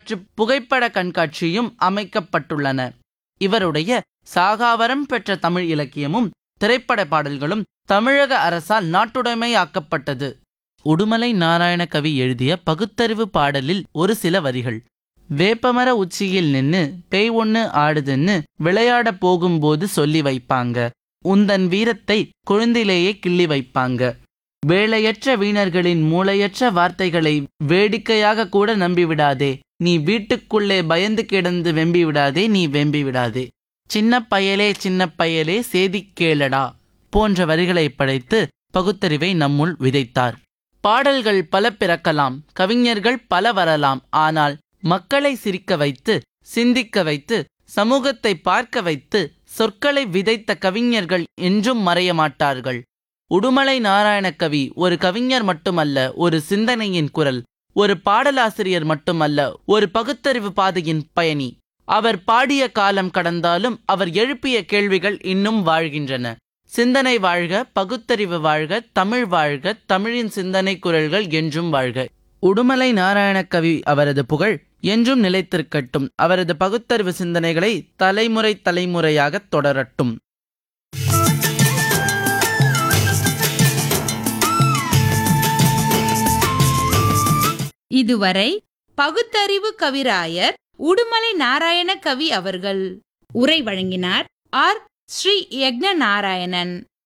வரலாற்று புகைப்பட கண்காட்சியும் அமைக்கப்பட்டுள்ளன. இவருடைய சாகாவரம் பெற்ற தமிழ் இலக்கியமும் திரைப்பட பாடல்களும் தமிழக அரசால் நாட்டுடைமையாக்கப்பட்டது. உடுமலை நாராயண கவி எழுதிய பகுத்தறிவு பாடலில் ஒரு சில வரிகள். வேப்பமர உச்சியில் நின்னு பேய் ஒண்ணு ஆடுதுன்னு விளையாட போகும்போது சொல்லி வைப்பாங்க. உந்தன் வீரத்தை கொழுந்திலேயே கிள்ளி வைப்பாங்க. வேலையற்ற வீணர்களின் மூளையற்ற வார்த்தைகளை வேடிக்கையாக கூட நம்பிவிடாதே. நீ வீட்டுக்குள்ளே பயந்து கிடந்து வெம்பி விடாதே, நீ வெம்பி விடாதே. சின்ன பயலே சேதி கேளடா போன்ற வரிகளை படைத்து பகுத்தறிவை நம்முள் விதைத்தார். பாடல்கள் பல பிறக்கலாம், கவிஞர்கள் பல வரலாம். ஆனால் மக்களை சிரிக்க வைத்து, சிந்திக்க வைத்து, சமூகத்தை பார்க்க வைத்து சொற்களை விதைத்த கவிஞர்கள் என்றும் மறைய மாட்டார்கள். உடுமலை நாராயணகவி ஒரு கவிஞர் மட்டுமல்ல, ஒரு சிந்தனையின் குரல். ஒரு பாடலாசிரியர் மட்டுமல்ல, ஒரு பகுத்தறிவு பாதையின் பயணி. அவர் பாடிய காலம் கடந்தாலும் அவர் எழுப்பிய கேள்விகள் இன்னும் வாழ்கின்றன. சிந்தனை வாழ்க, பகுத்தறிவு வாழ்க, தமிழ் வாழ்க, தமிழின் சிந்தனை குரல்கள் என்றும் வாழ்க. உடுமலை நாராயணகவி அவரது புகழ் என்றும் நிலைத்திருக்கட்டும். அவரது பகுத்தறிவு சிந்தனைகளை தலைமுறை தலைமுறையாக தொடரட்டும். இதுவரை பகுத்தறிவு கவிராயர் உடுமலை நாராயண கவி அவர்கள் உரை வழங்கினார். ஆர். ஸ்ரீ யக்ஞ நாராயணன்.